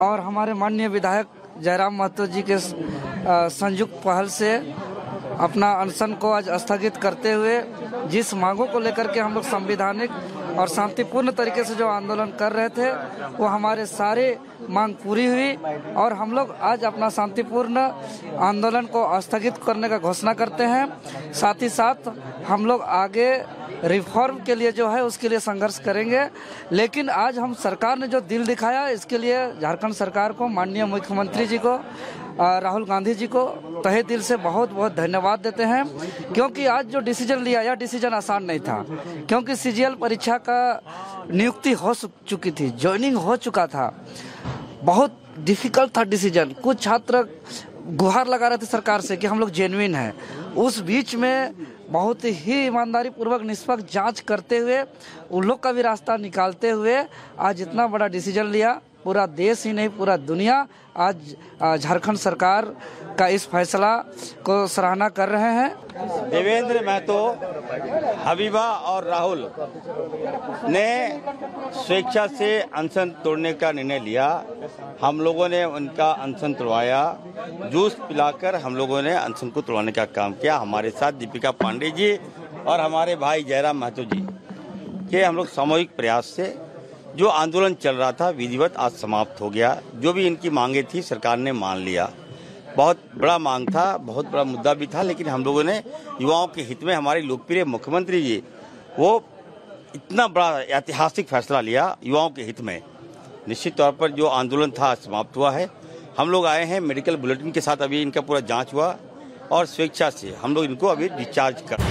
और हमारे माननीय विधायक जयराम महतो जी के संयुक्त पहल से अपना अनशन को आज स्थगित करते हुए जिस मांगों को लेकर के हम लोग संवैधानिक और शांतिपूर्ण तरीके से जो आंदोलन कर रहे थे वो हमारे सारे मांग पूरी हुई और हम लोग आज अपना शांतिपूर्ण आंदोलन को स्थगित करने का घोषणा करते हैं। साथ ही साथ हम लोग आगे रिफॉर्म के लिए जो है उसके लिए संघर्ष करेंगे। लेकिन आज हम सरकार ने जो दिल दिखाया इसके लिए झारखंड सरकार को, माननीय मुख्यमंत्री जी को, राहुल गांधी जी को तहे दिल से बहुत बहुत धन्यवाद देते हैं, क्योंकि आज जो डिसीजन लिया यह डिसीजन आसान नहीं था, क्योंकि सीजीएल परीक्षा का नियुक्ति हो चुकी थी, ज्वाइनिंग हो चुका था, बहुत डिफिकल्ट था डिसीजन। कुछ छात्र गुहार लगा रहे थे सरकार से कि हम लोग जेन्युइन हैं। उस बीच में बहुत ही ईमानदारी पूर्वक निष्पक्ष जांच करते हुए उन लोग का भी रास्ता निकालते हुए आज इतना बड़ा डिसीजन लिया। पूरा देश ही नहीं पूरा दुनिया आज झारखंड सरकार का इस फैसला को सराहना कर रहे हैं। देवेंद्र महतो, हबीबा और राहुल ने स्वेच्छा से अनशन तोड़ने का निर्णय लिया। हम लोगों ने उनका अनशन तोड़वाया, जूस पिलाकर हम लोगों ने अनशन को तोड़वाने का काम किया। हमारे साथ दीपिका पांडे जी और हमारे भाई जयराम महतो जी के हम लोग सामूहिक प्रयास से जो आंदोलन चल रहा था विधिवत आज समाप्त हो गया। जो भी इनकी मांगे थी सरकार ने मान लिया। बहुत बड़ा मांग था, बहुत बड़ा मुद्दा भी था, लेकिन हम लोगों ने युवाओं के हित में, हमारे लोकप्रिय मुख्यमंत्री जी वो इतना बड़ा ऐतिहासिक फैसला लिया युवाओं के हित में। निश्चित तौर पर जो आंदोलन था समाप्त हुआ है। हम लोग आए हैं मेडिकल बुलेटिन के साथ, अभी इनका पूरा जाँच हुआ और स्वेच्छा से हम लोग इनको अभी डिस्चार्ज कर।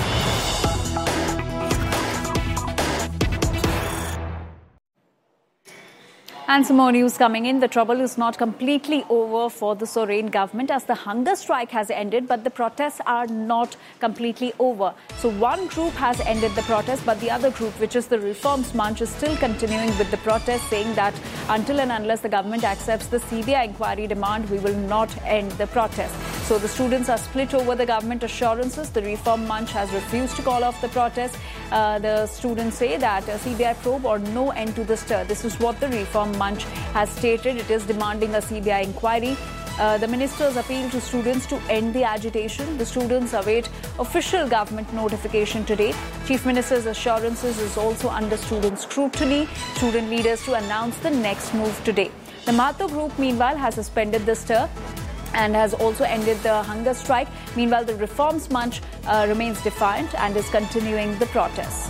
And some more news coming in. The trouble is not completely over for the Soren government as the hunger strike has ended, but the protests are not completely over. So one group has ended the protest, but the other group, which is the Reforms March, is still continuing with the protest, saying that until and unless the government accepts the CBI inquiry demand, we will not end the protest. So the students are split over the government assurances. The Reform March has refused to call off the protest. The students say that a CBI probe or no end to the stir. This is what the Reform March has stated. It is demanding a CBI inquiry. The ministers appeal to students to end the agitation. The students await official government notification today. Chief Minister's assurances is also under student scrutiny. Student leaders to announce the next move today. The Mahto group, meanwhile, has suspended the stir and has also ended the hunger strike. Meanwhile, the Reforms March remains defiant and is continuing the protests.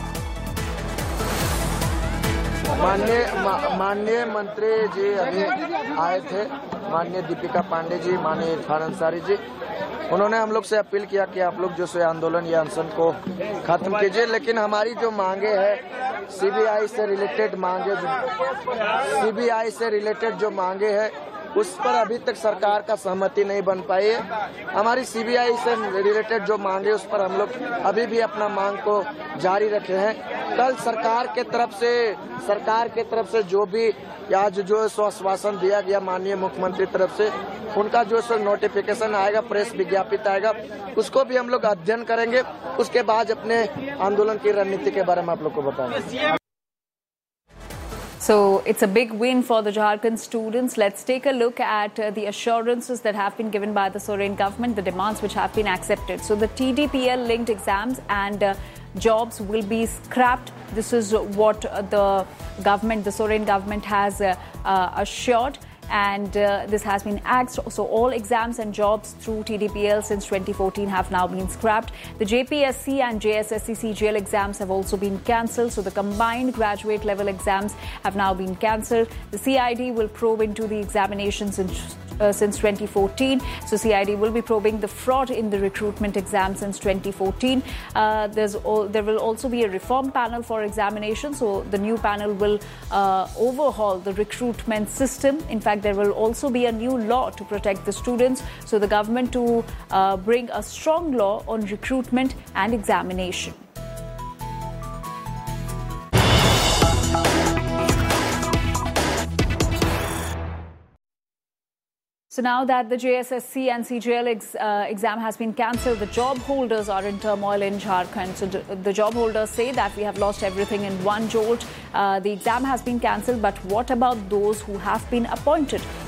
माननीय मंत्री जी अभी आए थे, माननीय दीपिका पांडे जी, माननीय इरफान अंसारी जी। उन्होंने हम लोग से अपील किया कि आप लोग जो से आंदोलन या अनशन को खत्म कीजिए, लेकिन हमारी जो मांगे है सीबीआई से रिलेटेड जो मांगे है उस पर अभी तक सरकार का सहमति नहीं बन पाई है। हमारी सीबीआई से रिलेटेड जो मांगे उस पर हम लोग अभी भी अपना मांग को जारी रखे हैं। कल सरकार के तरफ से जो भी आज जो आश्वासन दिया गया माननीय मुख्यमंत्री तरफ से, उनका जो नोटिफिकेशन आएगा, प्रेस विज्ञापित आएगा, उसको भी हम लोग अध्ययन करेंगे। उसके बाद अपने आंदोलन की रणनीति के बारे में आप लोग को बताएंगे। So it's a big win for the Jharkhand students. Let's take a look at the assurances that have been given by the Soren government, the demands which have been accepted. So the TDPL linked exams and jobs will be scrapped. This is what the Soren government has assured. And this has been axed. So all exams and jobs through TDPL since 2014 have now been scrapped. The JPSC and JSSC CGL exams have also been cancelled. So the combined graduate level exams have now been cancelled. The CID will probe into the examinations since 2014. So CID will be probing the fraud in the recruitment exam since 2014. There will also be a reform panel for examination. So the new panel will overhaul the recruitment system. In fact, there will also be a new law to protect the students. So the government to bring a strong law on recruitment and examination. So now that the JSSC and CGL exam has been cancelled, the job holders are in turmoil in Jharkhand. So the job holders say that we have lost everything in one jolt. The exam has been cancelled, but what about those who have been appointed?